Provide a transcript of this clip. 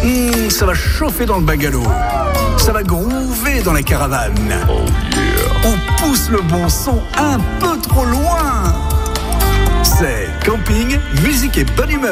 Ça va chauffer dans le bungalow. Ça va groover dans la caravane. Oh yeah. On pousse le bon son un peu trop loin. C'est camping, musique et bonne humeur.